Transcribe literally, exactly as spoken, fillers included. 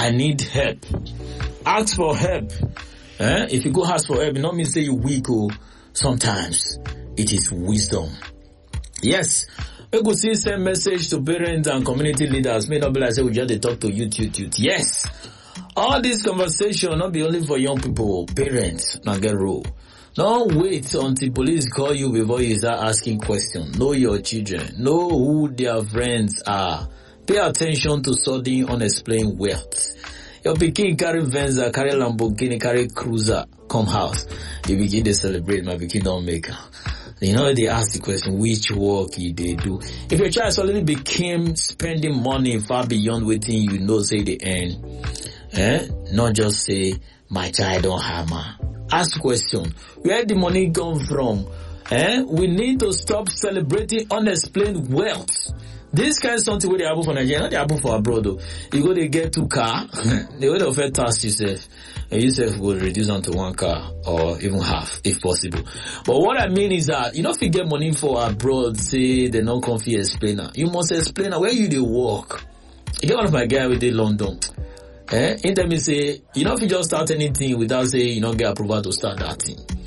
I need help. Ask for help. Eh? If you go ask for help, it not mean say you weak. Oh, sometimes it is wisdom. Yes. We go see send message to parents and community leaders. May not be like say we just dey talk to youth, youth, youth. Yes. All this conversation not be only for young people, parents, not get rule. Don't wait until police call you before you start asking questions. Know your children. Know who their friends are. Pay attention to sudden unexplained wealth. Your pikin carry Venza, carry Lamborghini, carry Cruiser, come house. You begin to celebrate, my pikin don't make her. You know, they ask the question, which work they do. If your child suddenly became spending money far beyond waiting, you know, say the end. Eh? Not just say, my child don't hammer. Ask question, where the money come from? Eh? We need to stop celebrating unexplained wealth. This kind of something where they happen for Nigeria, not they happen for abroad though. You go to get two car, they will offer tax yourself, and yourself will reduce onto one car or even half if possible. But what I mean is that you don't if you get money for abroad, say they don't come for explainer. You must explain where you they work. You get one of my guy with the London. Eh? In time you say, you know if you just start anything without saying you don't get approval to start that thing.